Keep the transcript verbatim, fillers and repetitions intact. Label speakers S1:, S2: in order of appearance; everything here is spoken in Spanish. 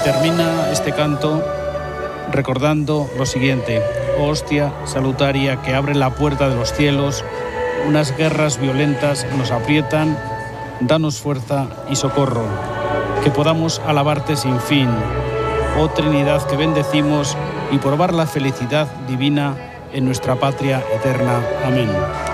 S1: termina este canto recordando lo siguiente: oh hostia salutaria que abre la puerta de los cielos, unas guerras violentas nos aprietan, danos fuerza y socorro, que podamos alabarte sin fin, oh Trinidad que bendecimos, y probar la felicidad divina en nuestra patria eterna. Amén.